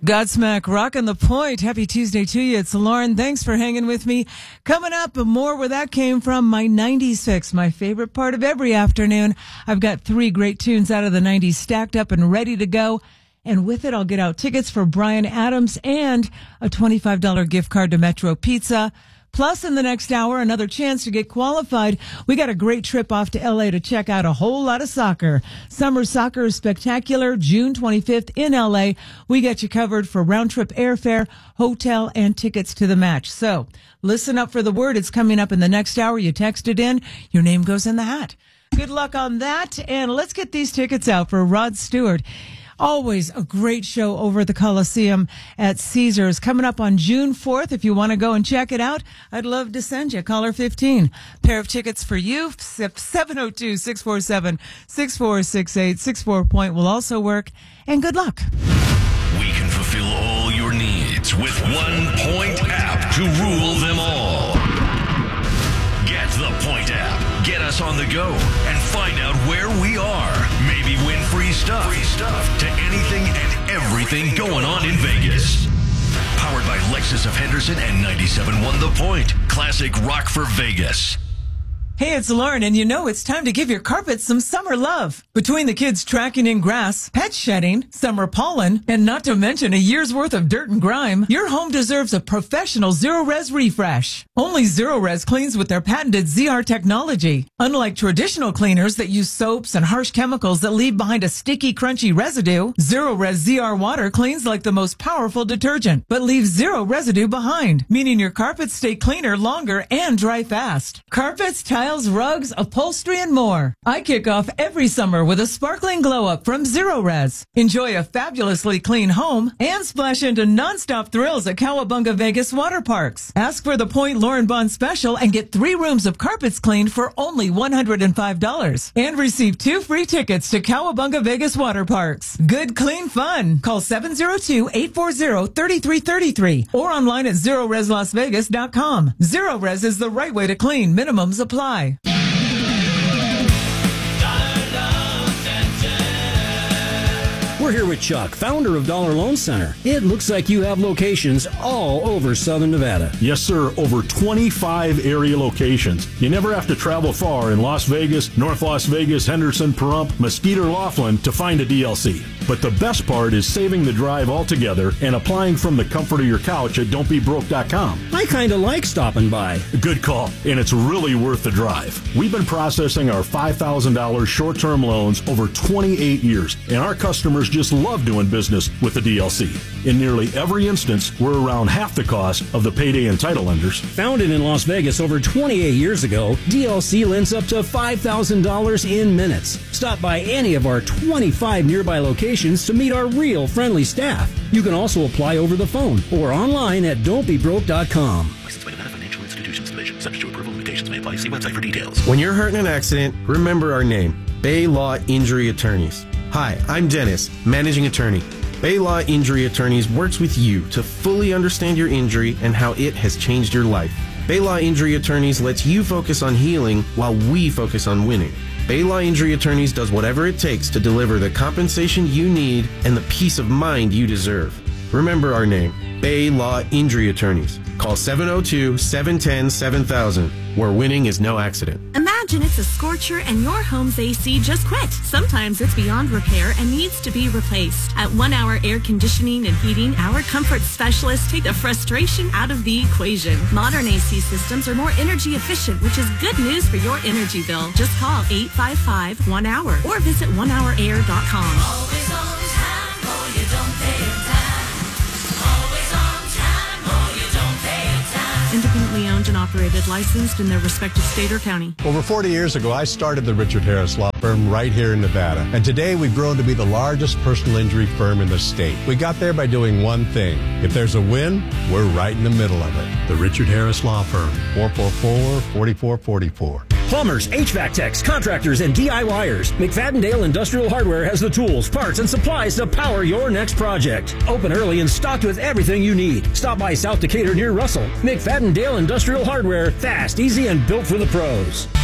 Godsmack rocking the point. Happy Tuesday to you. It's Lauren. Thanks for hanging with me. Coming up, more where that came from, my 90s fix, my favorite part of every afternoon. I've got 3 great tunes out of the 90s stacked up and ready to go. And with it, I'll get out tickets for Bryan Adams and a $25 gift card to Metro Pizza. Plus, in the next hour, another chance to get qualified. We got a great trip off to LA to check out a whole lot of soccer. Summer soccer is spectacular. June 25th in LA. We got you covered for round trip airfare, hotel, and tickets to the match. So listen up for the word. It's coming up in the next hour. You text it in. Your name goes in the hat. Good luck on that. And let's get these tickets out for Rod Stewart. Always a great show over at the Coliseum at Caesars. Coming up on June 4th. If you want to go and check it out, I'd love to send you. Caller 15. Pair of tickets for you. 702-647-6468. 64 point will also work. And good luck. We can fulfill all your needs with 1 Point app to rule them all. Get the Point app. Get us on the go and find out where we are. Maybe win free stuff to anything and everything going on in Vegas. Powered by Lexus of Henderson and 97.1 The Point. Classic rock for Vegas. Hey, it's Lauren, and you know it's time to give your carpet some summer love. Between the kids tracking in grass, pet shedding, summer pollen, and not to mention a year's worth of dirt and grime, your home deserves a professional Zero-Res refresh. Only Zero-Res cleans with their patented ZR technology. Unlike traditional cleaners that use soaps and harsh chemicals that leave behind a sticky, crunchy residue, Zero-Res ZR water cleans like the most powerful detergent, but leaves zero residue behind, meaning your carpets stay cleaner longer and dry fast. Carpets, tiles, rugs, upholstery, and more. I kick off every summer with a sparkling glow-up from Zero-Res. Enjoy a fabulously clean home and splash into nonstop thrills at Cowabunga Vegas water parks. Ask for the Point Lauren Bond special and get 3 rooms of carpets cleaned for only $105. And receive 2 free tickets to Cowabunga Vegas water parks. Good, clean fun. Call 702-840-3333 or online at ZeroResLasVegas.com. Zero-Res is the right way to clean. Minimums apply. We're here with Chuck, founder of Dollar Loan Center. It looks like you have locations all over Southern Nevada. Yes, sir. Over 25 area locations. You never have to travel far in Las Vegas, North Las Vegas, Henderson, Pahrump, Mesquite, or Laughlin to find a DLC. But the best part is saving the drive altogether and applying from the comfort of your couch at don'tbebroke.com. I kind of like stopping by. Good call, and it's really worth the drive. We've been processing our $5,000 short-term loans over 28 years, and our customers just love doing business with the DLC. In nearly every instance, we're around half the cost of the payday and title lenders. Founded in Las Vegas over 28 years ago, DLC lends up to $5,000 in minutes. Stop by any of our 25 nearby locations to meet our real friendly staff. You can also apply over the phone or online at don'tbebroke.com. Licensed by Nevada Financial Institutions Division. Subject to approval, limitations may apply. See website for details. When you're hurt in an accident, remember our name, Bay Law Injury Attorneys. Hi, I'm Dennis, Managing Attorney. Bay Law Injury Attorneys works with you to fully understand your injury and how it has changed your life. Bay Law Injury Attorneys lets you focus on healing while we focus on winning. Bay Law Injury Attorneys does whatever it takes to deliver the compensation you need and the peace of mind you deserve. Remember our name, Bay Law Injury Attorneys. Call 702-710-7000, where winning is no accident. Imagine it's a scorcher and your home's AC just quit. Sometimes it's beyond repair and needs to be replaced. At 1 Hour Air Conditioning and Heating, our comfort specialists take the frustration out of the equation. Modern AC systems are more energy efficient, which is good news for your energy bill. Just call 855-1-HOUR or visit onehourair.com. Always on time, or you don't pay time. Always on time, or you don't pay time. Independently owned and operated, licensed in their respective state or county. Over 40 years ago, I started the Richard Harris Law Firm right here in Nevada. And today we've grown to be the largest personal injury firm in the state. We got there by doing one thing. If there's a win, we're right in the middle of it. The Richard Harris Law Firm, 444-4444. Plumbers, HVAC techs, contractors, and DIYers. McFadden-Dale Industrial Hardware has the tools, parts, and supplies to power your next project. Open early and stocked with everything you need. Stop by South Decatur near Russell. McFadden-Dale Industrial Hardware. Fast, easy, and built for the pros.